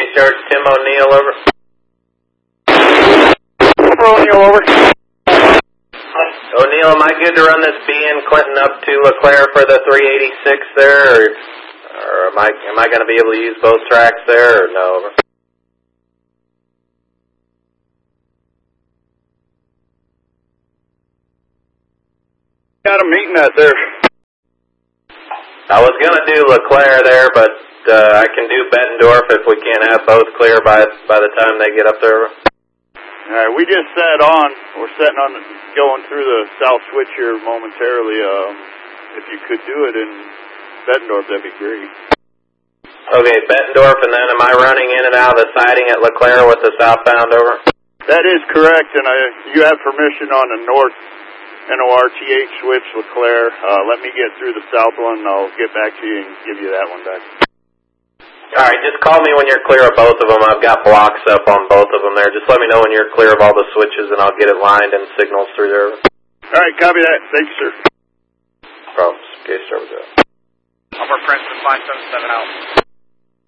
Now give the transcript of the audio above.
Church, Tim O'Neill, over. O'Neill, over. O'Neill, am I good to run this B in Clinton up to LeClaire for the 386 there, or am I going to be able to use both tracks there, or no? Over. Got a meeting out there. I was going to do LeClaire there, but I can do Bettendorf if we can't have both clear by the time they get up there. All right, we just sat on. We're setting on, going through the south switch here momentarily. If you could do it in Bettendorf, that'd be great. Okay, Bettendorf, and then am I running in and out of the siding at LeClaire with the southbound, over? That is correct, and you have permission on the north NORTH switch, LeClaire. Let me get through the south one, and I'll get back to you and give you that one back. All right, just call me when you're clear of both of them. I've got blocks up on both of them there. Just let me know when you're clear of all the switches, and I'll get it lined and signals through there. All right, copy that. Thank you, sir. No problems. Okay, start with that. Upper Princeton 577 out.